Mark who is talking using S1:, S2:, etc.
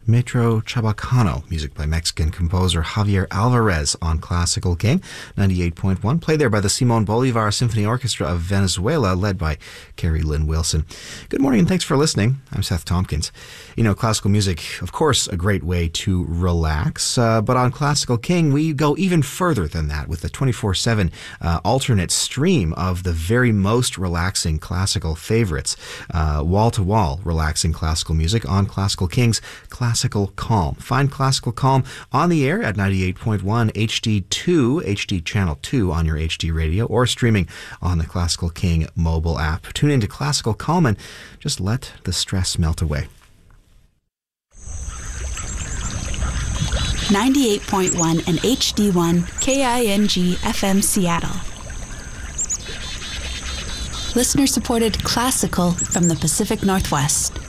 S1: Metro Chabacano, music by Mexican composer Javier Alvarez on Classical King 98.1. Played there by the Simon Bolivar Symphony Orchestra of Venezuela, led by Carrie Lynn Wilson. Good morning and thanks for listening. I'm Seth Tompkins. You know, classical music, of course, a great way to relax, but on Classical King, we go even further than that with the 24/7 alternate stream of the very most relaxing classical favorites, wall-to-wall relaxing classical music on Classical King's Classical Calm. Find Classical Calm on the air at 98.1 HD2, HD Channel 2 on your HD radio, or streaming on the Classical King mobile app. Tune into Classical Calm and just let the stress melt away.
S2: 98.1 and HD1 KING FM Seattle. Listener-supported classical from the Pacific Northwest.